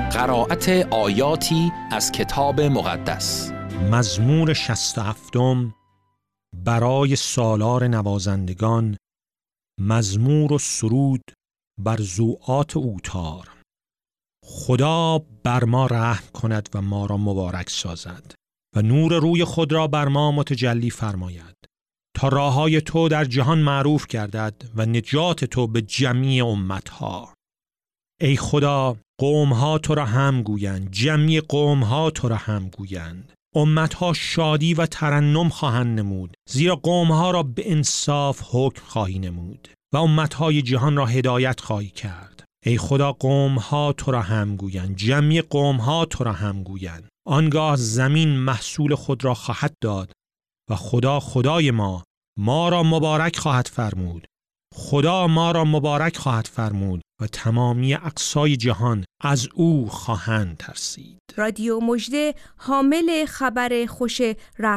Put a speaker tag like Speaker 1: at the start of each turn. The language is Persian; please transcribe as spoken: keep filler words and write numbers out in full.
Speaker 1: قرائت آیاتی از کتاب مقدس.
Speaker 2: مزمور شصت و هفتم برای سالار نوازندگان، مزمور و سرود بر ضوعات اوتار. خدا بر ما رحم کند و ما را مبارک سازد و نور روی خود را بر ما متجلی فرماید، تا راههای تو در جهان معروف گردد و نجات تو به جمیع امتها. ای خدا، قومها تو را هم گویند، جمیع قومها تو را هم گویند. امتها شادی و ترنم خواهند نمود، زیرا قومها را به انصاف حکم خواهی نمود و امتهای جهان را هدایت خواهی کرد. ای خدا، قومها تو را هم گویند، جمیع قومها تو را هم گویند. آنگاه زمین محصول خود را خواهد داد و خدا خدای ما ما را مبارک خواهد فرمود. خدا ما را مبارک خواهد فرمود و تمامی اقصای جهان از او خواهند ترسید.
Speaker 3: رادیو مژده حامل خبر خوش